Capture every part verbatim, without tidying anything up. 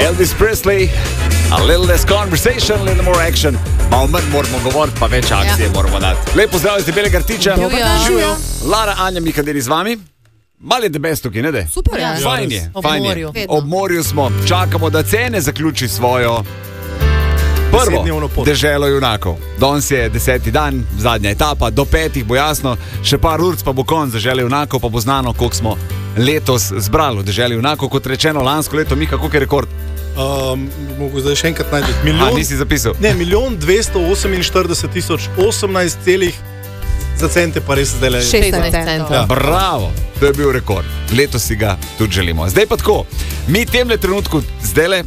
Elvis Presley, a little less conversation, a little more action. Malo manj moramo govoriti, pa več akcije ja. moramo dati. Lepo zdrav iz Debelega Rtiča. Živijo. Lara, Anja, Mihaderi z vami. Mal je debes tukaj, ne de? Super, ja. Fajn je, Ob fajn morju. je. Ob morju smo. Čakamo, da Cene zaključi svojo prvo deželo junakov. Danes je deseti dan, zadnja etapa, do petih bo jasno, še par urc pa bo konc dežele junakov, pa bo znano, koliko smo letos zbrali v deželi junakov. Kot rečeno, lansko leto, Miha, koliko je rekord? Um, mogu zdaj še enkrat najti. Milijon, A, nisi zapisal? Ne, milijon dvesto oseminštirideset tisoč osemnajst celih za cente pa res zdaj le. šestnajst centov. Ja. Bravo, to je bil rekord. Letos si ga tudi želimo. Zdaj pa tako, mi temle trenutku zdajle,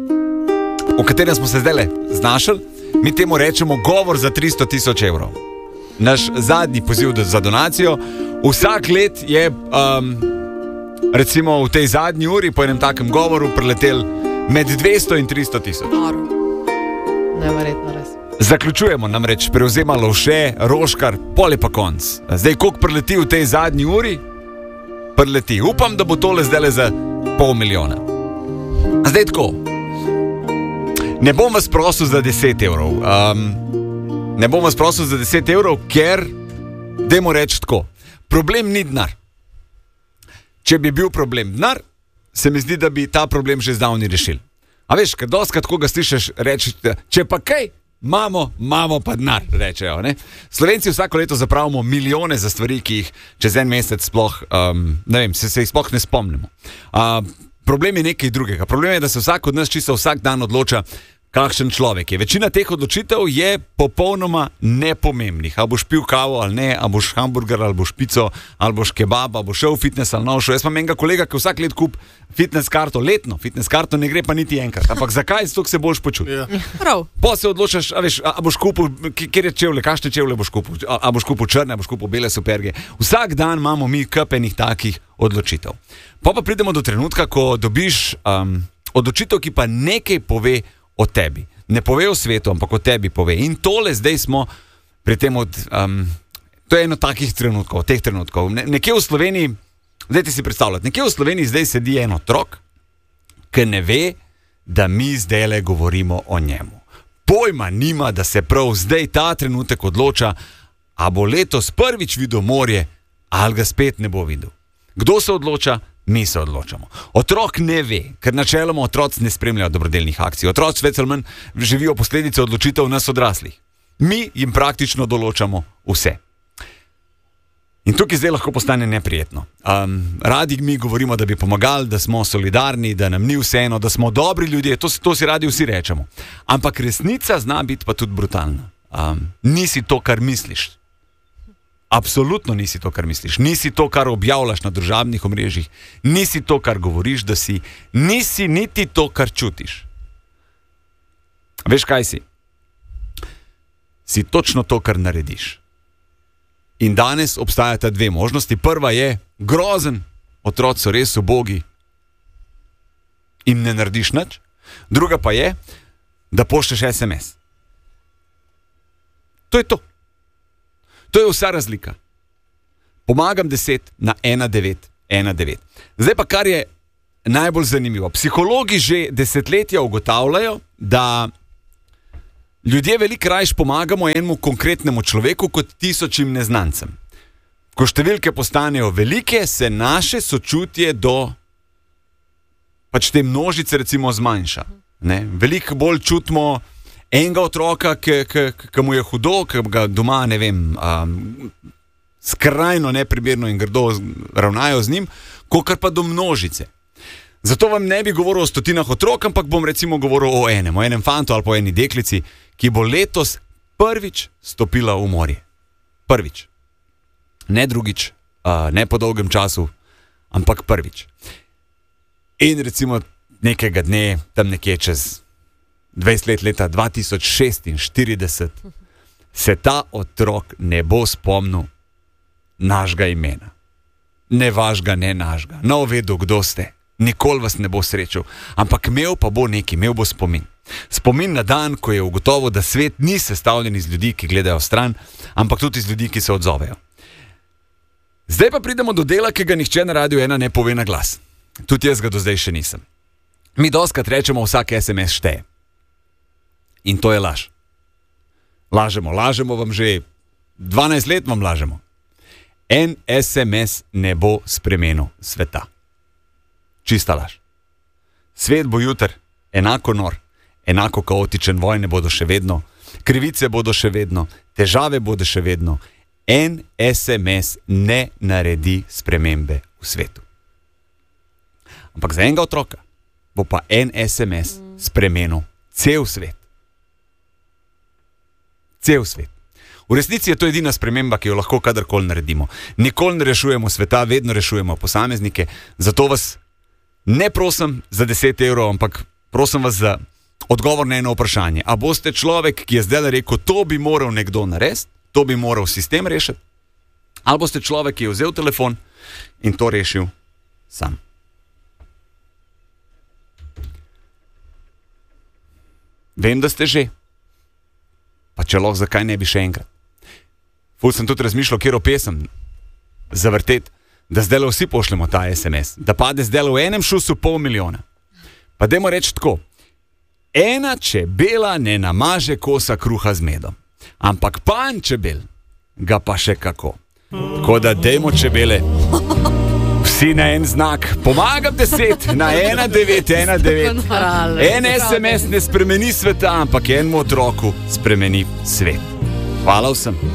v katerem smo se zdajle znašli, mi temu rečemo govor za tristo tisoč evrov. Naš zadnji poziv za donacijo. Vsak let je um, recimo v tej zadnji uri po enem takem govoru preletel med dvesto in tristo tisoč. Neverjetno res. Zaključujemo namreč, prevzema Lovše, Roškar, pol je pa konc. Zdaj, koliko preleti v tej zadnji uri? Preleti. Upam, da bo tole zdaj le za pol milijona. A zdaj tako. Ne bom vas prosil za deset evrov. Um, ne bom vas prosil za deset evrov, ker, dajmo reči tako, problem ni denar. Če bi bil problem denar, se mi zdi, da bi ta problem že zdavni rešili. A veš, ker doskrat, ko ga slišiš, rečete, če pa kaj, imamo, imamo pa denar, rečejo. Ne? Slovenci vsako leto zapravimo milijone za stvari, ki jih čez en mesec sploh, um, ne vem, se, se jih sploh ne spomnimo. Uh, problem je nekaj drugega. Problem je, da se vsak od nas čisto vsak dan odloča, kakšen človek je. Večina teh odločitev je popolnoma nepomembnih. A boš pil kavo ali ne, a boš hamburger ali boš pico, ali boš kebab, ali boš šel v fitness ali no šel. Jaz imam enega kolega, ki vsak let kup fitness karto, letno fitness karto, ne gre pa niti enkrat. Ampak zakaj? Zato se boš počutil. Ja. Prav. Po se odločaš, a veš, a boš kupil, kjer je čevlje, kakšne čevlje boš kupil, a, a boš kupil črne, a boš kupil bele superge. Vsak dan imamo mi kapenih takih odločitev. Pa pa pridemo do trenutka, ko dobiš um, odločitev, ki pa nekaj pove o tebi. Ne pove o svetu, ampak o tebi pove. In tole zdaj smo pri tem od... Um, to je eno takih trenutkov, teh trenutkov. Ne, nekje v Sloveniji, zdaj ti si predstavljati, nekje v Sloveniji zdaj sedi en otrok, ki ne ve, da mi zdajle govorimo o njemu. Pojma nima, da se prav zdaj ta trenutek odloča, a bo letos prvič videl morje, ali ga spet ne bo videl. Kdo se odloča? Mi se odločamo. Otrok ne ve, ker načeloma otroci ne spremljajo dobrodelnih akcij. Otroci več ali manj živijo posledice odločitev nas odraslih. Mi jim praktično določamo vse. In tukaj zdaj lahko postane neprijetno. Um, radi mi govorimo, da bi pomagali, da smo solidarni, da nam ni vseeno, da smo dobri ljudje, to, to si radi vsi rečemo. Ampak resnica zna biti pa tudi brutalna. Um, nisi to, kar misliš. Absolutno nisi to, kar misliš. Nisi to, kar objavljaš na družabnih omrežjih. Nisi to, kar govoriš, da si. Nisi niti to, kar čutiš. Veš, kaj si? Si točno to, kar narediš. In danes obstajata dve možnosti. Prva je grozen, otroci so res ubogi in ne narediš nič. Druga pa je, da pošlješ es em es. To je to. To je vsa razlika. Pomagam deset na ena devet ena devet. Zdaj pa kar je najbolj zanimivo. Psihologi že desetletja ugotavljajo, da ljudje veliko rajš pomagamo enemu konkretnemu človeku kot tisočim neznancem. Ko številke postanejo velike, se naše sočutje do pač te množice recimo zmanjša. Ne? Veliko bolj čutimo enega otroka, ki mu je hudo, ki ga doma, ne vem, um, skrajno neprimerno in grdo ravnajo z njim, kakor pa do množice. Zato vam ne bi govoril o stotinah otrok, ampak bom recimo govoril o enem, o enem fantu ali po eni deklici, ki bo letos prvič stopila v morje. Prvič. Ne drugič, uh, ne po dolgem času, ampak prvič. In recimo nekega dne, tam nekje čez dvajset let, leta dva tisoč šestinštirideset, se ta otrok ne bo spomnil našega imena. Ne vašega, ne našega. Ne vedel, kdo ste. Nikoli vas ne bo srečal. Ampak imel pa bo nekaj, imel bo spomin. Spomin na dan, ko je ugotovil, da svet ni sestavljen iz ljudi, ki gledajo stran, ampak tudi iz ljudi, ki se odzovejo. Zdaj pa pridemo do dela, ki ga nihče na Radiu ena ne pove na glas. Tudi jaz ga do zdaj še nisem. Mi doskrat rečemo, vsak es em es šteje. In to je laž. Lažemo, lažemo vam že dvanajst let vam lažemo. En es em es ne bo spremenil sveta. Čista laž. Svet bo jutr enako nor, enako kaotičen, vojne bodo še vedno, krivice bodo še vedno, težave bodo še vedno. En es em es ne naredi spremembe v svetu. Ampak za enega otroka bo pa en es em es spremenil cel svet. Cel svet. V resnici je to edina sprememba, ki jo lahko kadarkoli naredimo. Nikoli ne rešujemo sveta, vedno rešujemo posameznike. Zato vas ne prosim za deset evrov, ampak prosim vas za odgovor na eno vprašanje. A boste človek, ki je zdaj rekel, to bi moral nekdo narediti, to bi moral sistem rešiti? Ali boste človek, ki je vzel telefon in to rešil sam? Vem, da ste že. Pa če lahko, zakaj ne bi še enkrat? Ful sem tudi razmišljal, kjero pesem zavrteti, da zdaj le vsi pošljemo ta es em es, da pade zdaj le v enem šusu pol milijona. Pa dajmo reči tako, ena čebela ne namaže kosa kruha z medom, ampak panj čebel ga pa še kako. Tako da dajmo čebele vsi na en znak, pomagam deset na ena devet ena devet. En es em es ne spremeni sveta, ampak enemu otroku spremeni svet. Hvala vsem.